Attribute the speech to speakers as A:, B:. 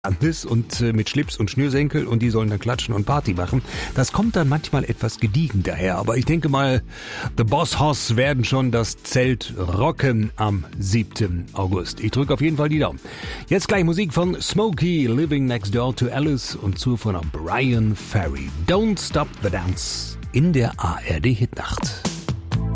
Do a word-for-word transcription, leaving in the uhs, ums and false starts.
A: Anders und äh, mit Schlips und Schnürsenkel und die sollen dann klatschen und Party machen. Das kommt dann manchmal etwas gediegen daher, aber ich denke mal, The Boss Hoss werden schon das Zelt rocken am siebten August. Ich drücke auf jeden Fall die Daumen. Jetzt gleich Musik von Smokey, Living Next Door to Alice und zu von Brian Ferry. Don't Stop the Dance in der A R D Hitnacht.